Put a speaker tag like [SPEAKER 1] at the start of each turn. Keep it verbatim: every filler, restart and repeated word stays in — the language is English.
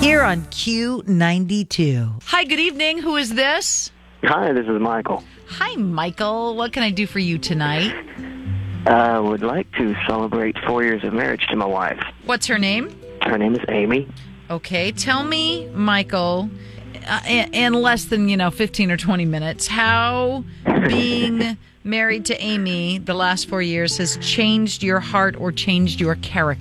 [SPEAKER 1] here on Q ninety-two.
[SPEAKER 2] Hi, good evening. Who is this?
[SPEAKER 3] Hi, this is Michael.
[SPEAKER 2] Hi, Michael. What can I do for you tonight?
[SPEAKER 3] I would like to celebrate four years of marriage to my wife.
[SPEAKER 2] What's her name?
[SPEAKER 3] Her name is Amy.
[SPEAKER 2] Okay, tell me, Michael, uh, in, in less than, you know, fifteen or twenty minutes, how being married to Amy the last four years has changed your heart or changed your character.